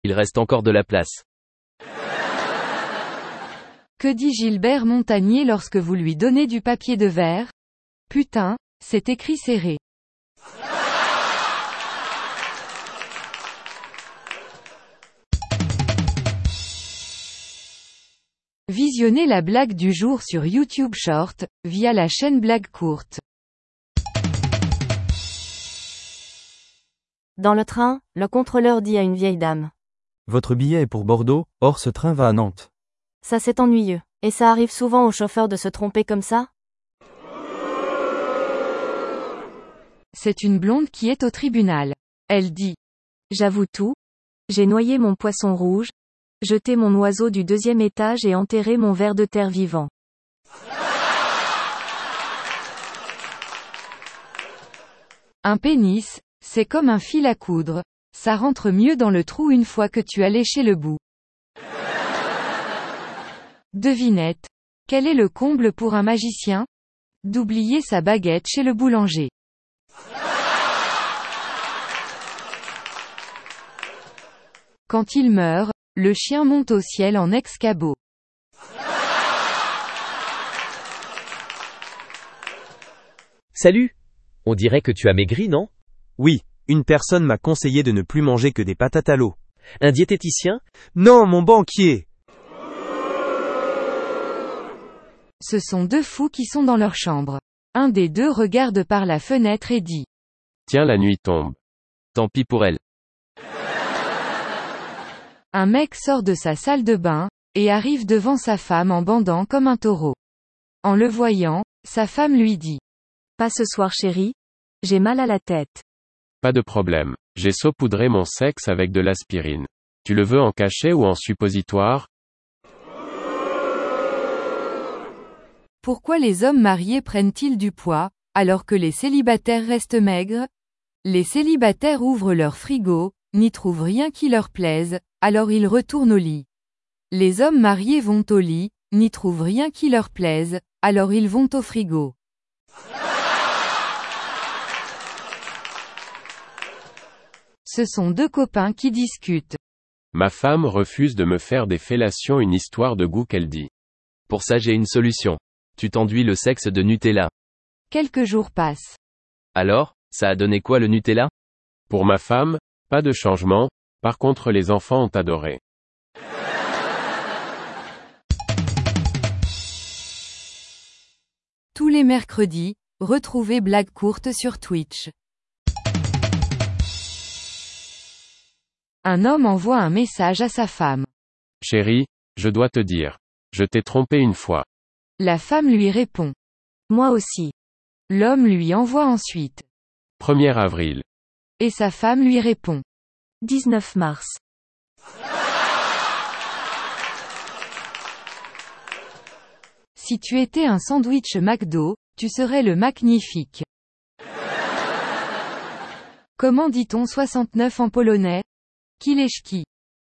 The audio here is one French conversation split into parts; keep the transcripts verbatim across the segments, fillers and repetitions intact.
Il reste encore de la place. Que dit Gilbert Montagnier lorsque vous lui donnez du papier de verre? Putain, c'est écrit serré. Visionnez la blague du jour sur YouTube Short, via la chaîne Blague Courte. Dans le train, le contrôleur dit à une vieille dame. Votre billet est pour Bordeaux, or ce train va à Nantes. Ça c'est ennuyeux. Et ça arrive souvent aux chauffeurs de se tromper comme ça? C'est une blonde qui est au tribunal. Elle dit. J'avoue tout. J'ai noyé mon poisson rouge, jeté mon oiseau du deuxième étage et enterré mon ver de terre vivant. Un pénis, c'est comme un fil à coudre. Ça rentre mieux dans le trou une fois que tu as léché le bout. Devinette. Quel est le comble pour un magicien? D'oublier sa baguette chez le boulanger. Quand il meurt, le chien monte au ciel en ex-cabot. Salut! On dirait que tu as maigri, non? Oui, une personne m'a conseillé de ne plus manger que des patates à l'eau. Un diététicien? Non, mon banquier! Ce sont deux fous qui sont dans leur chambre. Un des deux regarde par la fenêtre et dit. Tiens, la nuit tombe. Tant pis pour elle. Un mec sort de sa salle de bain, et arrive devant sa femme en bandant comme un taureau. En le voyant, sa femme lui dit. Pas ce soir chérie. J'ai mal à la tête. Pas de problème. J'ai saupoudré mon sexe avec de l'aspirine. Tu le veux en cachet ou en suppositoire? Pourquoi les hommes mariés prennent-ils du poids, alors que les célibataires restent maigres? Les célibataires ouvrent leur frigo, n'y trouvent rien qui leur plaise, alors ils retournent au lit. Les hommes mariés vont au lit, n'y trouvent rien qui leur plaise, alors ils vont au frigo. Ce sont deux copains qui discutent. Ma femme refuse de me faire des fellations, une histoire de goût qu'elle dit. Pour ça j'ai une solution. Tu t'enduis le sexe de Nutella. Quelques jours passent. Alors, ça a donné quoi le Nutella? Pour ma femme, pas de changement, par contre les enfants ont adoré. Tous les mercredis, retrouvez Blague Courte sur Twitch. Un homme envoie un message à sa femme. Chérie, je dois te dire. Je t'ai trompé une fois. La femme lui répond. Moi aussi. L'homme lui envoie ensuite. premier avril. Et sa femme lui répond. dix-neuf mars. Si tu étais un sandwich McDo, tu serais le magnifique. Comment dit-on soixante-neuf en polonais? Kileszki.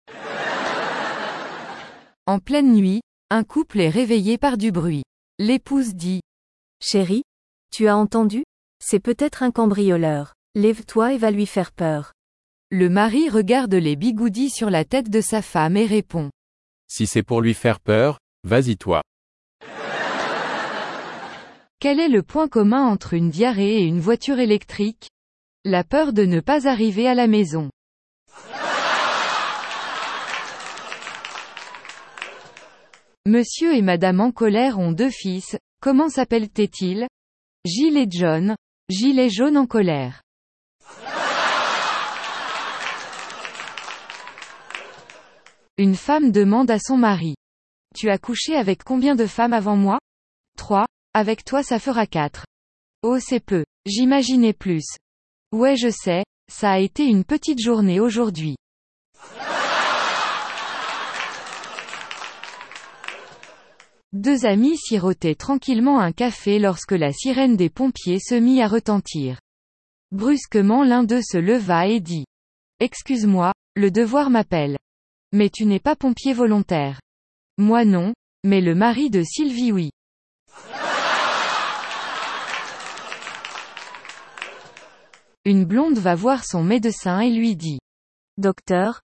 En pleine nuit, un couple est réveillé par du bruit. L'épouse dit. Chérie, tu as entendu? C'est peut-être un cambrioleur. Lève-toi et va lui faire peur. Le mari regarde les bigoudis sur la tête de sa femme et répond. Si c'est pour lui faire peur, vas-y toi. Quel est le point commun entre une diarrhée et une voiture électrique? La peur de ne pas arriver à la maison. Monsieur et Madame en colère ont deux fils, comment s'appellent-ils? Gilles et John. Gilles est jaune en colère. Une femme demande à son mari. Tu as couché avec combien de femmes avant moi? Trois. Avec toi ça fera quatre. Oh c'est peu. J'imaginais plus. Ouais je sais, ça a été une petite journée aujourd'hui. Deux amis sirotaient tranquillement un café lorsque la sirène des pompiers se mit à retentir. Brusquement l'un d'eux se leva et dit. Excuse-moi, le devoir m'appelle. Mais tu n'es pas pompier volontaire. Moi non, mais le mari de Sylvie oui. Une blonde va voir son médecin et lui dit. Docteur,